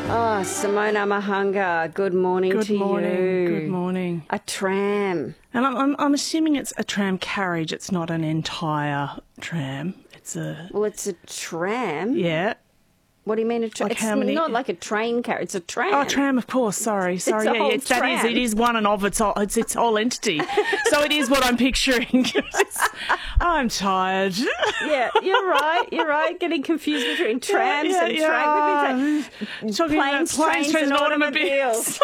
Oh, Simona Mahunga, good morning to you. Good morning. A tram. And I'm assuming it's a tram carriage. It's not an entire tram. It's a... Well, it's a tram. Yeah. What do you mean a tram? Like It's how many- not like a train carriage. It's a tram. Oh, tram, of course. Sorry. a whole That tram. is. It is one and of its whole entity. So it is what I'm picturing. I'm tired. Yeah, you're right. Getting confused between trams and trains. Talking about Planes, planes, trains, and automobiles.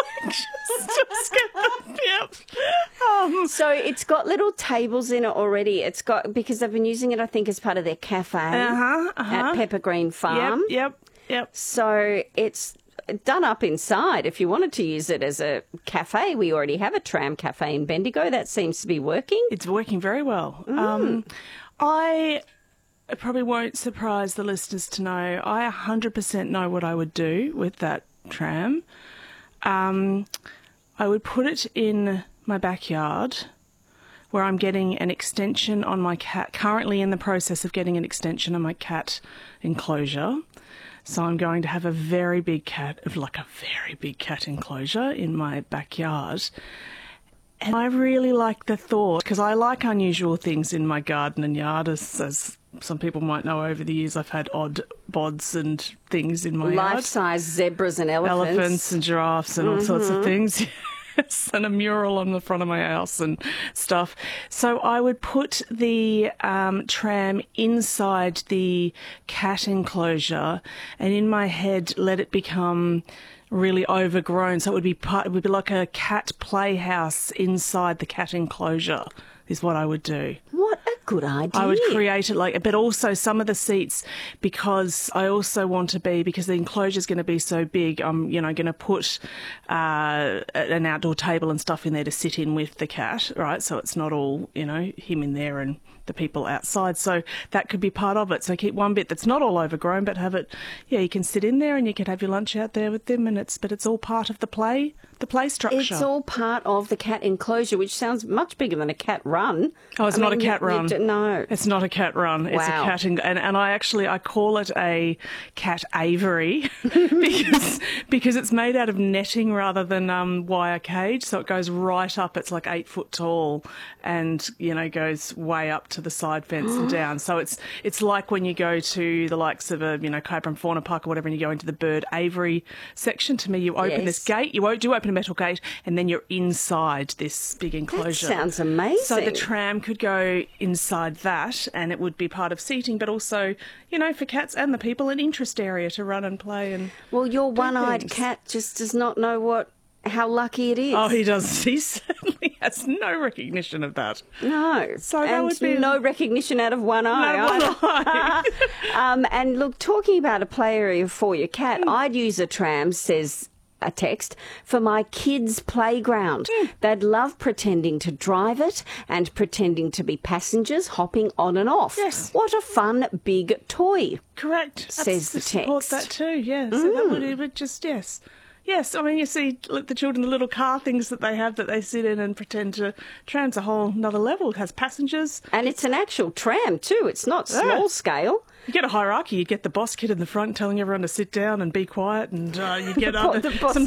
Yep. So it's got little tables in it already. It's got, because they've been using it, I think, as part of their cafe at Pepper Green Farm. Yep. So it's done up inside. If you wanted to use it as a cafe, we already have a tram cafe in Bendigo. That seems to be working. It's working very well. I probably won't surprise the listeners to know I 100% know what I would do with that tram. I would put it in my backyard where I'm getting an extension on my cat, currently in the process of getting an extension on my cat enclosure. So I'm going to have a very big cat enclosure in my backyard. And I really like the thought, because I like unusual things in my garden and yard, as some people might know over the years. I've had odd bods and things in my yard. Life-size zebras and elephants. Elephants and giraffes and all sorts of things. Yes, and a mural on the front of my house and stuff. So I would put the tram inside the cat enclosure, and in my head let it become really overgrown. So it would be like a cat playhouse inside the cat enclosure is what I would do. What a good idea. I would create it but also some of the seats, because I also want to because the enclosure is going to be so big, I'm, going to put an outdoor table and stuff in there to sit in with the cat, right? So it's not all, him in there and the people outside. So that could be part of it. So keep one bit that's not all overgrown, but have it, you can sit in there and you can have your lunch out there with them, but it's all part of the play structure. It's all part of the cat enclosure, which sounds much bigger than a cat run. Oh, it's not a cat run. No. It's not a cat run. It's a cat, and I call it a cat aviary because it's made out of netting rather than wire cage. So it goes right up. It's like 8 foot tall, and goes way up to the side fence and down. So it's like when you go to the likes of a Cobra and Fauna Park or whatever, and you go into the bird aviary section. To me, you open this gate. You do open a metal gate, and then you're inside this big enclosure. That sounds amazing. So the tram could go inside that, and it would be part of seating, but also, for cats and the people, an interest area to run and play. And well, your one-eyed cat just does not know how lucky it is. Oh, he does. He certainly has no recognition of that. No. So that would be no recognition out of one eye. No, one eye. And look, talking about a play area for your cat, I'd use a tram, says a text, for my kids' playground. They'd love pretending to drive it and pretending to be passengers hopping on and off. Yes. What a fun big toy. Correct. Says the Support text. that too, yeah. So that would just, yes. Yes, I mean, you see the children, the little car things that they have that they sit in and pretend to. Tram's a whole another level. It has passengers. And it's an actual tram too. It's not small scale. You get a hierarchy. You get the boss kid in the front telling everyone to sit down and be quiet, and you get some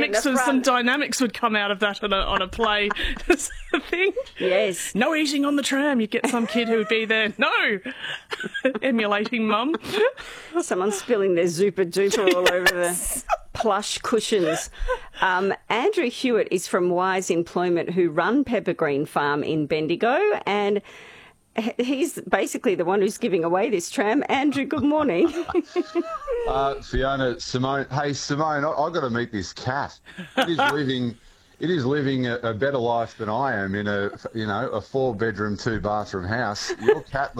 dynamics would come out of that on a play thing. Yes. No eating on the tram. You get some kid who would be there. No, emulating mum. Someone spilling their Zupa Duper all over the plush cushions. Andrew Hewitt is from Wise Employment, who run Pepper Green Farm in Bendigo, and he's basically the one who's giving away this tram. Andrew, good morning. Fiona, Simone. Hey, Simone, I've got to meet this cat. It is living a better life than I am in a 4-bedroom, 2-bathroom house. Your cat